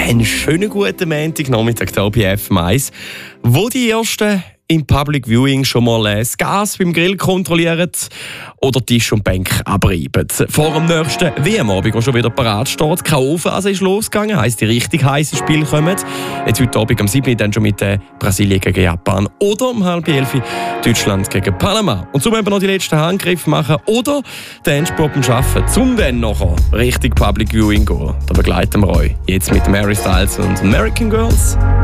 einen schönen guten Montagnachmittag hier bei FM1, wo die Ersten im Public Viewing schon mal das Gas beim Grill kontrollieren oder Tisch und Bank abreiben. Vor dem nächsten WM-Abend, der schon wieder parat steht. Keine Ofenphase ist losgegangen, heisst, die richtig heißen Spiele kommen. Jetzt heute Abend am 7. dann schon mit Brasilien gegen Japan oder um 10:30 Deutschland gegen Panama. Und zum eben noch die letzten Handgriffe machen oder den Endspurt Arbeiten, um dann nachher richtig Public Viewing zu gehen. Da begleiten wir euch jetzt mit Mary Styles und American Girls.